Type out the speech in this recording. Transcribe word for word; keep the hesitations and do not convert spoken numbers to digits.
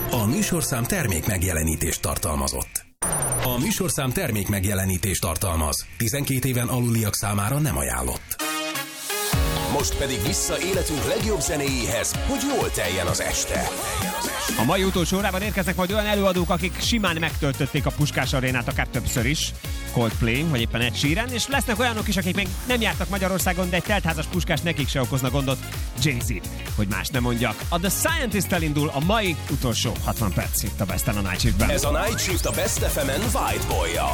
A műsorszám termék megjelenítést tartalmazott. A műsorszám termék megjelenítést tartalmaz. tizenkét éven aluliak számára nem ajánlott. Most pedig vissza életünk legjobb zenéjéhez, hogy jól teljen az este. A mai utolsó órában érkeznek majd olyan előadók, akik simán megtöltötték a Puskás arénát akár többször is. Coldplay, vagy éppen Ed Sheeran, és lesznek olyanok is, akik még nem jártak Magyarországon, de egy teltházas Puskás nekik se okozna gondot. Jay-Z, hogy más nem mondjak. A The Scientist-tel indul a mai utolsó hatvan perc itt a Best a Night Shiftben. Ez a Night Shift a Best ef emen White Boy-jal.